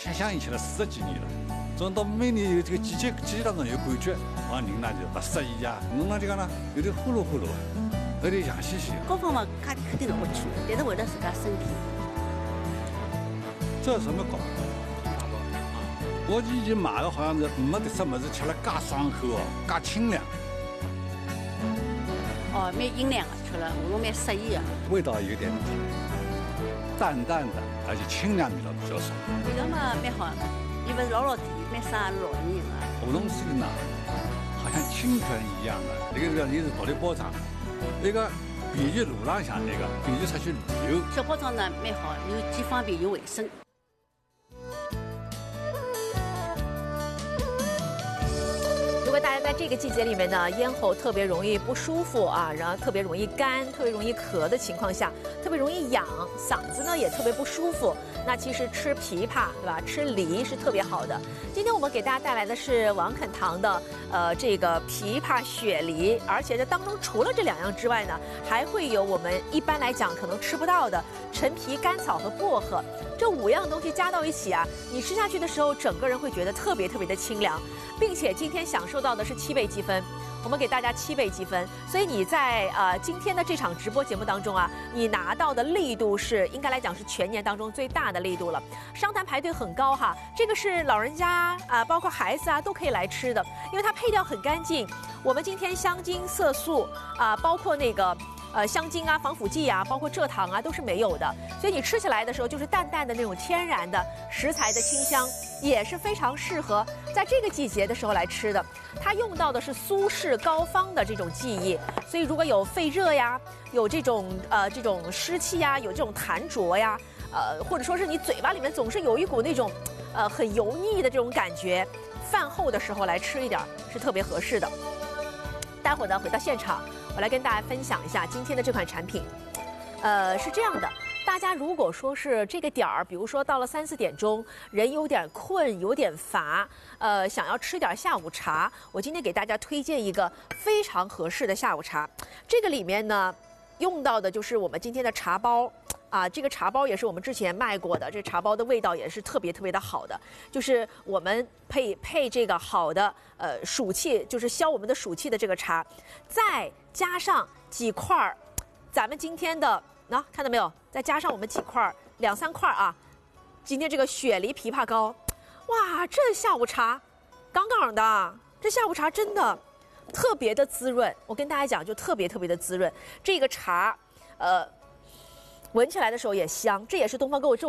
响应起来40几年了。总到每年有这个季节当中有感觉，人呢就不适宜啊，弄了就讲呢有点呼噜呼噜，有点痒兮兮。 各方面家里肯定是恶趣，但是为了自家身体。 这什么搞？我以前买的好像是没得什么是吃了介爽口哦，介清凉。 哦，蛮营养的，吃了喉咙蛮适宜的。 味道有点淡淡的，而且清凉味道比较少。 味道嘛蛮好的，又不是老甜，蛮杀老人的。 喉咙水呢，好像清泉一样的。那个你是独立包装，那个便于路浪向那个，便于出去旅游。 小包装呢蛮好，又既方便又卫生。 如果大家在这个季节里面呢，咽喉特别容易不舒服啊，然后特别容易干、特别容易咳的情况下，特别容易痒，嗓子呢也特别不舒服，那其实吃枇杷，对吧？吃梨是特别好的。今天我们给大家带来的是王肯堂的这个枇杷雪梨，而且这当中除了这2样之外呢，还会有我们一般来讲可能吃不到的陈皮、甘草和薄荷。这5样东西加到一起啊，你吃下去的时候，整个人会觉得特别的清凉，并且今天享受到的是7倍积分，我们给大家7倍积分，所以你在今天的这场直播节目当中啊，你拿到的力度是应该来讲是全年当中最大的力度了。商坛排队很高哈，这个是老人家啊，包括孩子啊都可以来吃的，因为它配料很干净。我们今天香精、色素啊，包括那个。香精啊、防腐剂啊，包括蔗糖啊，都是没有的，所以你吃起来的时候就是淡淡的那种天然的食材的清香，也是非常适合在这个季节的时候来吃的。它用到的是苏式膏方的这种技艺，所以如果有肺热呀，有这种湿气呀，有这种痰浊呀，或者说是你嘴巴里面总是有一股那种很油腻的这种感觉，饭后的时候来吃一点是特别合适的。待会儿呢，回到现场。我来跟大家分享一下今天的这款产品，是这样的，大家如果说是这个点儿，比如说到了3、4点钟，人有点困，有点乏，想要吃点下午茶，我今天给大家推荐一个非常合适的下午茶。这个里面呢，用到的就是我们今天的茶包。啊，这个茶包也是我们之前卖过的，这茶包的味道也是特别的好的，就是我们配这个好的暑气，就是消我们的暑气的这个茶，再加上几块咱们今天的看到没有？再加上我们几块2、3块啊，今天这个雪梨枇杷膏，哇，这下午茶杠杠的，这下午茶真的特别的滋润。我跟大家讲，就特别的滋润。这个茶，闻起来的时候也香，这也是东方购物